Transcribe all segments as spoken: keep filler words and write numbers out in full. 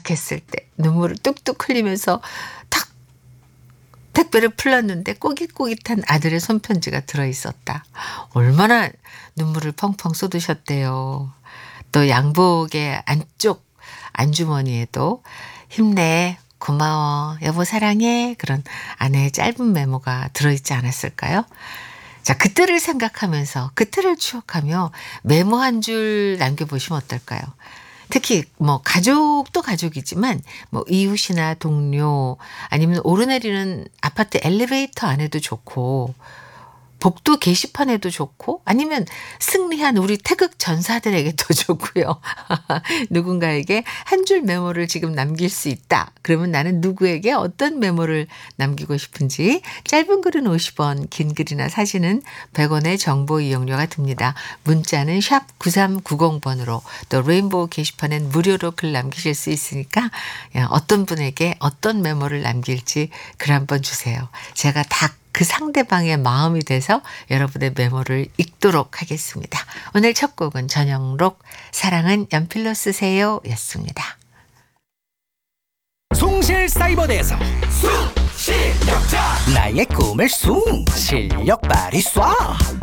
도착했을 때 눈물을 뚝뚝 흘리면서 탁 택배를 풀었는데 꼬깃꼬깃한 아들의 손편지가 들어있었다. 얼마나 눈물을 펑펑 쏟으셨대요. 또 양복의 안쪽 안주머니에도 힘내, 고마워, 여보 사랑해 그런 아내의 짧은 메모가 들어있지 않았을까요? 자, 그때를 생각하면서 그때를 추억하며 메모 한 줄 남겨보시면 어떨까요? 특히 뭐 가족도 가족이지만 뭐 이웃이나 동료 아니면 오르내리는 아파트 엘리베이터 안에도 좋고 복도 게시판에도 좋고 아니면 승리한 우리 태극 전사들에게도 좋고요. 누군가에게 한 줄 메모를 지금 남길 수 있다. 그러면 나는 누구에게 어떤 메모를 남기고 싶은지 짧은 글은 오십 원, 긴 글이나 사진은 백 원의 정보 이용료가 듭니다. 문자는 샵 구삼구공 번으로 또 레인보우 게시판엔 무료로 글 남기실 수 있으니까 어떤 분에게 어떤 메모를 남길지 글 한번 주세요. 제가 다 그 상대방의 마음이 돼서 여러분의 메모를 읽도록 하겠습니다. 오늘 첫 곡은 전영록 사랑은 연필로 쓰세요 였습니다. 숭실사이버대에서 숭실역자 나의 꿈을 숭 실력 발휘 쏴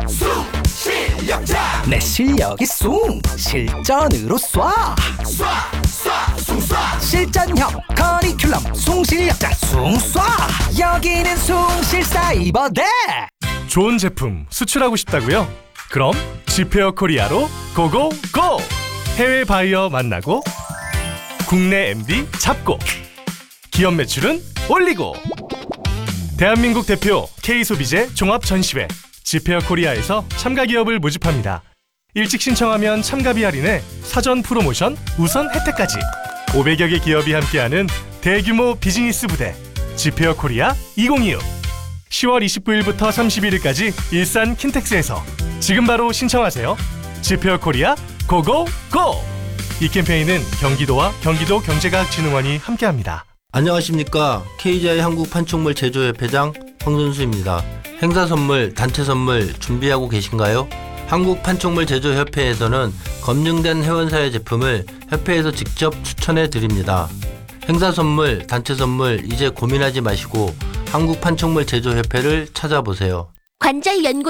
숭실역자 내 실력이 숭 실전으로 쏴 쏴쏴 숭쏴 실전형 커리큘럼 숭실역자 숭쏴 여기는 숭실사이버대. 좋은 제품 수출하고 싶다고요? 그럼 지페어 코리아로 고고고! 해외 바이어 만나고 국내 엠디 잡고 기업 매출은 올리고 대한민국 대표 K소비재 종합전시회 지페어 코리아에서 참가 기업을 모집합니다. 일찍 신청하면 참가비 할인에 사전 프로모션 우선 혜택까지 오백여 개 기업이 함께하는 대규모 비즈니스 부대 지페어 코리아 이천이십육 시월 이십구일부터 삼십일일까지 일산 킨텍스에서 지금 바로 신청하세요. 지페어 코리아 고고고! 이 캠페인은 경기도와 경기도 경제과학진흥원이 함께합니다. 안녕하십니까. 케이지아이 한국판촉물 제조협회장 황선수입니다. 행사 선물, 단체 선물 준비하고 계신가요? 한국판촉물 제조협회에서는 검증된 회원사의 제품을 협회에서 직접 추천해 드립니다. 행사 선물, 단체 선물 이제 고민하지 마시고 한국판촉물 제조협회를 찾아보세요. 관절 연구